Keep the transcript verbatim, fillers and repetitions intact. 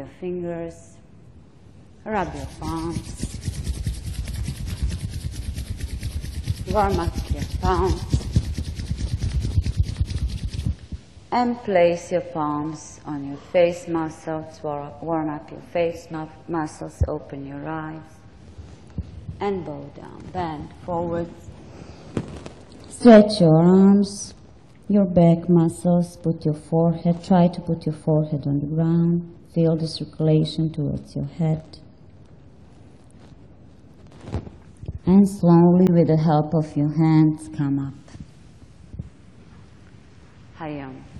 your fingers, rub your palms, warm up your palms, and place your palms on your face muscles, warm up your face mu muscles, open your eyes, and bow down, bend forward. Stretch your arms, your back muscles, put your forehead, try to put your forehead on the ground, feel the circulation towards your head. And slowly, with the help of your hands, come up. Hayam.